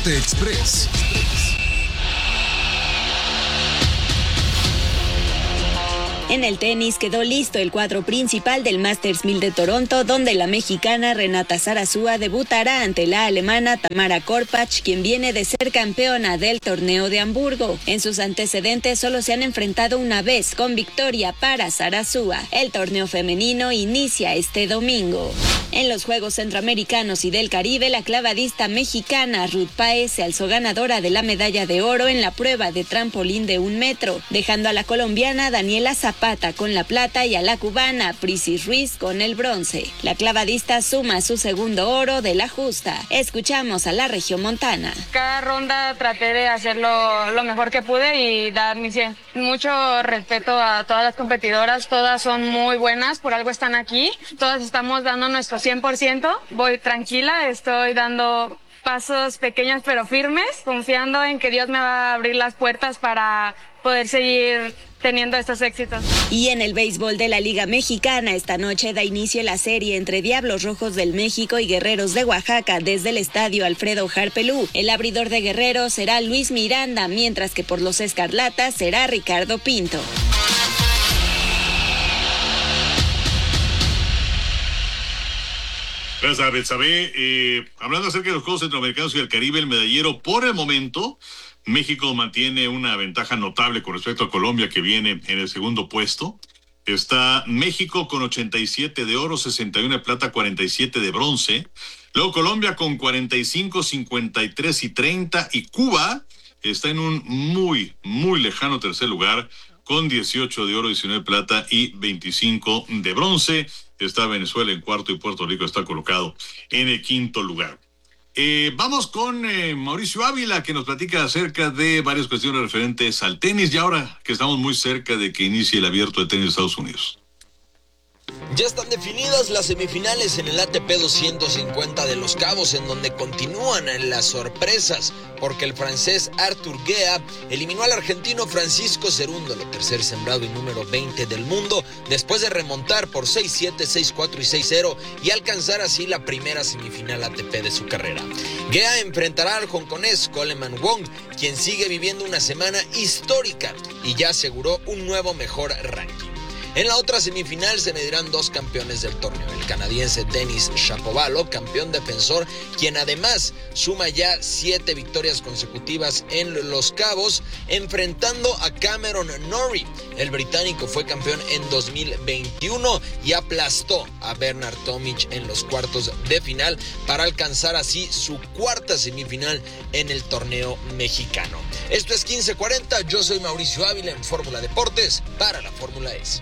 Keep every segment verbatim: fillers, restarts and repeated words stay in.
Deporte Express. En el tenis quedó listo el cuadro principal del Masters mil de Toronto, donde la mexicana Renata Sarasúa debutará ante la alemana Tamara Korpach, quien viene de ser campeona del torneo de Hamburgo. En sus antecedentes solo se han enfrentado una vez, con victoria para Sarasúa. El torneo femenino inicia este domingo. En los Juegos Centroamericanos y del Caribe, la clavadista mexicana Ruth Páez se alzó ganadora de la medalla de oro en la prueba de trampolín de un metro, dejando a la colombiana Daniela Zapata con la plata y a la cubana Prissy Ruiz con el bronce. La clavadista suma su segundo oro de la justa. Escuchamos a la regiomontana. Cada ronda traté de hacerlo lo mejor que pude y dar mi cien. Mucho respeto a todas las competidoras, todas son muy buenas, por algo están aquí. Todas estamos dando nuestro cien por ciento. Voy tranquila, estoy dando pasos pequeños pero firmes, confiando en que Dios me va a abrir las puertas para poder seguir teniendo estos éxitos. Y en el béisbol de la Liga Mexicana, esta noche da inicio la serie entre Diablos Rojos del México y Guerreros de Oaxaca desde el estadio Alfredo Harpelú. El abridor de Guerreros será Luis Miranda, mientras que por los Escarlatas será Ricardo Pinto. Gracias, Betsabe. Eh, hablando acerca de los Juegos Centroamericanos y del Caribe, el medallero, por el momento, México mantiene una ventaja notable con respecto a Colombia, que viene en el segundo puesto. Está México con ochenta y siete de oro, sesenta y uno de plata, cuarenta y siete de bronce. Luego Colombia con cuarenta y cinco, cincuenta y tres y treinta. Y Cuba está en un muy, muy lejano tercer lugar con dieciocho de oro, diecinueve de plata y veinticinco de bronce. Está Venezuela en cuarto y Puerto Rico está colocado en el quinto lugar. Eh, vamos con eh, Mauricio Ávila, que nos platica acerca de varias cuestiones referentes al tenis, y ahora que estamos muy cerca de que inicie el Abierto de Tenis de Estados Unidos. Ya están definidas las semifinales en el A T P doscientos cincuenta de Los Cabos, en donde continúan las sorpresas, porque el francés Arthur Guéa eliminó al argentino Francisco Cerúndolo, tercer sembrado y número veinte del mundo, después de remontar por seis siete, seis cuatro y seis cero y alcanzar así la primera semifinal A T P de su carrera. Guéa enfrentará al hongkonés Coleman Wong, quien sigue viviendo una semana histórica y ya aseguró un nuevo mejor ranking. En la otra semifinal se medirán dos campeones del torneo, el canadiense Denis Shapovalov, campeón defensor, quien además suma ya siete victorias consecutivas en Los Cabos, enfrentando a Cameron Norrie. El británico fue campeón en dos mil veintiuno y aplastó a Bernard Tomic en los cuartos de final para alcanzar así su cuarta semifinal en el torneo mexicano. Esto es quince cuarenta, yo soy Mauricio Ávila en Fórmula Deportes para la Fórmula E.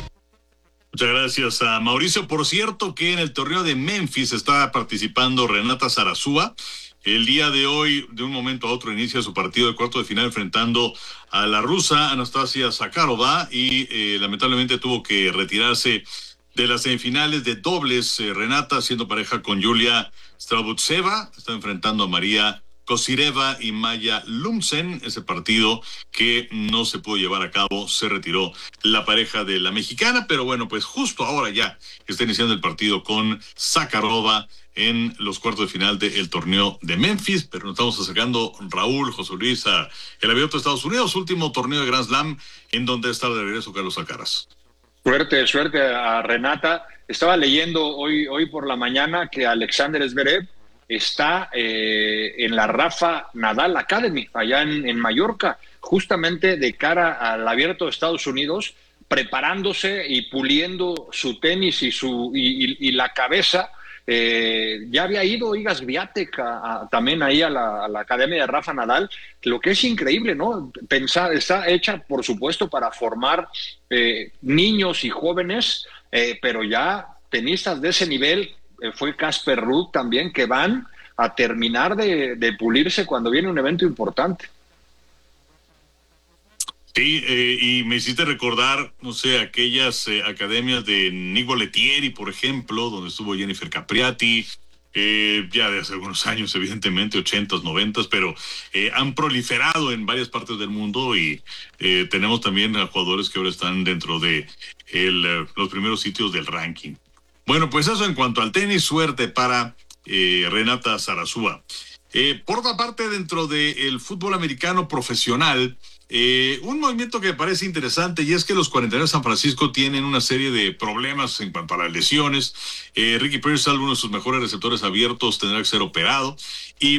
Muchas gracias a Mauricio. Por cierto, que en el torneo de Memphis está participando Renata Sarasúa. El día de hoy, de un momento a otro, inicia su partido de cuarto de final enfrentando a la rusa Anastasia Zakharova y eh, lamentablemente tuvo que retirarse de las semifinales de dobles. Eh, Renata, siendo pareja con Yulia Strabutseva, está enfrentando a María Kosireva y Maya Lumsen. Ese partido que no se pudo llevar a cabo, se retiró la pareja de la mexicana, pero bueno, pues justo ahora ya está iniciando el partido con Zakharova en los cuartos de final del torneo de Memphis, pero nos estamos acercando, Raúl, José Luis, a el Abierto de Estados Unidos, último torneo de Grand Slam, en donde está de regreso Carlos Alcaraz. Suerte, suerte a Renata. Estaba leyendo hoy, hoy por la mañana que Alexander Zverev está eh, en la Rafa Nadal Academy, allá en, en Mallorca, justamente de cara al Abierto de Estados Unidos, preparándose y puliendo su tenis y, su, y, y, y la cabeza. Eh, ya había ido Iga Swiatek a, a, también ahí a la, a la Academia de Rafa Nadal, lo que es increíble, ¿no? Pensar, está hecha, por supuesto, para formar eh, niños y jóvenes, eh, pero ya tenistas de ese nivel. Fue Casper Ruud también, que van a terminar de, de pulirse cuando viene un evento importante. Sí, eh, y me hiciste recordar, no sé, aquellas eh, academias de Nico Lettieri, por ejemplo, donde estuvo Jennifer Capriati, eh, ya de hace algunos años, evidentemente, ochentas, noventas, pero eh, han proliferado en varias partes del mundo y eh, tenemos también a jugadores que ahora están dentro de el, los primeros sitios del ranking. Bueno, pues eso en cuanto al tenis, suerte para eh, Renata Sarasúa. Eh, por otra parte, dentro del fútbol americano profesional, eh, un movimiento que me parece interesante, y es que los cuarenta y nueve de San Francisco tienen una serie de problemas en cuanto a las lesiones. Eh, Ricky Pearsall, uno de sus mejores receptores abiertos, tendrá que ser operado. Y